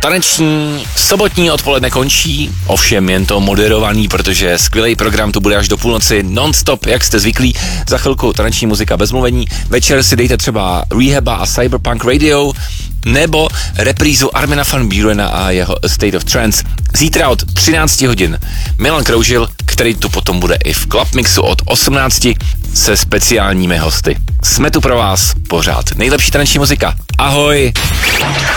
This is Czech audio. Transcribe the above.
Taneční sobotní odpoledne končí, ovšem jen to moderovaný, protože skvělý program tu bude až do půlnoci non-stop, jak jste zvyklí. Za chvilku taneční muzika bez mluvení. Večer si dejte třeba Rehaba a Cyberpunk Radio, nebo reprízu Armina van Burena a jeho A State of Trance. Zítra od 13 hodin Milan Kroužil, který tu potom bude i v Club Mixu od 18 se speciálními hosty. Jsme tu pro vás pořád. Nejlepší taneční muzika. Ahoj!